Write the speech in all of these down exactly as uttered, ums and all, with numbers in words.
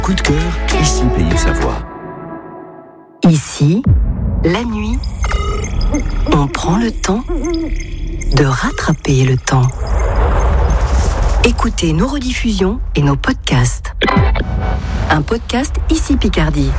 Coup de cœur, ici Pays de Savoie. Ici, la nuit, on prend le temps de rattraper le temps. Écoutez nos rediffusions et nos podcasts. Un podcast Ici Picardie.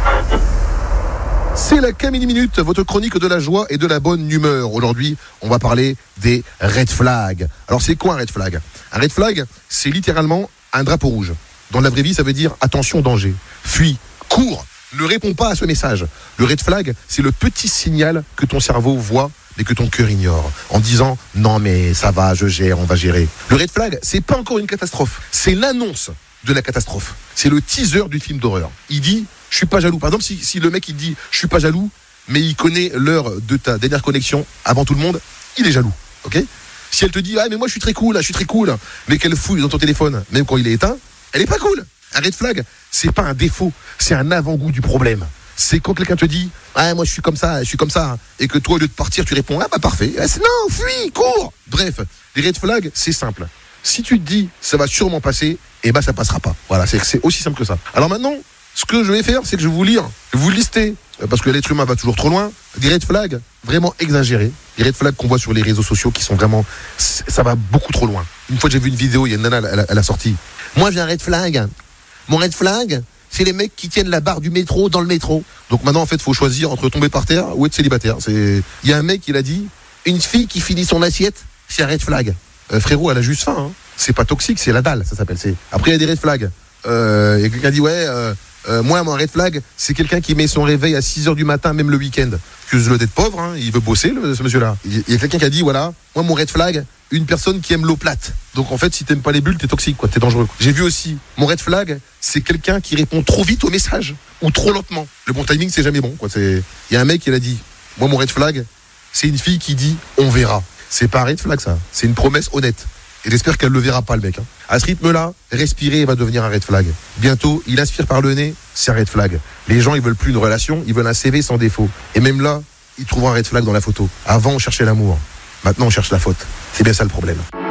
C'est la Camille Minute, votre chronique de la joie et de la bonne humeur. Aujourd'hui, on va parler des red flags. Alors, c'est quoi un red flag ? Un red flag, c'est littéralement un drapeau rouge. Dans la vraie vie, ça veut dire attention, danger. Fuis, cours, ne réponds pas à ce message. Le red flag, c'est le petit signal que ton cerveau voit, mais que ton cœur ignore, en disant « Non mais ça va, je gère, on va gérer ». Le red flag, c'est pas encore une catastrophe, c'est l'annonce de la catastrophe. C'est le teaser du film d'horreur. Il dit « Je suis pas jaloux ». Par exemple, si, si le mec il dit « Je suis pas jaloux », mais il connaît l'heure de ta dernière connexion avant tout le monde, il est jaloux, ok ? Si elle te dit « Ah mais moi je suis très cool, je suis très cool », mais qu'elle fouille dans ton téléphone, même quand il est éteint, elle est pas cool. Un red flag, c'est pas un défaut, c'est un avant-goût du problème. C'est quand quelqu'un te dit « Ah, moi je suis comme ça, je suis comme ça », et que toi, au lieu de partir, tu réponds « Ah bah parfait, ah, non, fuis, cours ». Bref, les red flags, c'est simple. Si tu te dis « Ça va sûrement passer », eh bah ça passera pas. Voilà, c'est, c'est aussi simple que ça. Alors maintenant, ce que je vais faire, c'est que je vais vous lire, vous lister, parce que l'être humain va toujours trop loin, des red flags vraiment exagérés, des red flags qu'on voit sur les réseaux sociaux qui sont vraiment, ça va beaucoup trop loin. Une fois, j'ai vu une vidéo, il y a une nana, elle a, elle a sorti « Moi, j'ai un red flag. Mon red flag, c'est les mecs qui tiennent la barre du métro dans le métro. » Donc maintenant, en fait, il faut choisir entre tomber par terre ou être célibataire. C'est... Il y a un mec qui l'a dit, une fille qui finit son assiette, c'est un red flag. Euh, frérot, elle a juste faim. Hein. C'est pas toxique, c'est la dalle, ça s'appelle. C'est... Après, il y a des red flags. Euh, il y a quelqu'un qui dit, ouais, euh, euh, moi, mon red flag, c'est quelqu'un qui met son réveil à six heures du matin, même le week-end. Excuse-le d'être pauvre, hein, il veut bosser, le, ce monsieur-là. Il y a quelqu'un qui a dit, voilà, moi, mon red flag, une personne qui aime l'eau plate. Donc en fait, si t'aimes pas les bulles, t'es toxique, quoi, t'es dangereux. J'ai vu aussi, mon red flag, c'est quelqu'un qui répond trop vite aux messages ou trop lentement. Le bon timing, c'est jamais bon, quoi. C'est... Il y a un mec qui l'a dit, moi, mon red flag, c'est une fille qui dit, on verra. C'est pas un red flag, ça. C'est une promesse honnête. Et j'espère qu'elle le verra pas, le mec. Hein. À ce rythme-là, respirer va devenir un red flag. Bientôt, il inspire par le nez, c'est un red flag. Les gens, ils veulent plus une relation, ils veulent un C V sans défaut. Et même là, ils trouvent un red flag dans la photo. Avant, on cherchait l'amour. Maintenant, on cherche la faute. C'est bien ça le problème.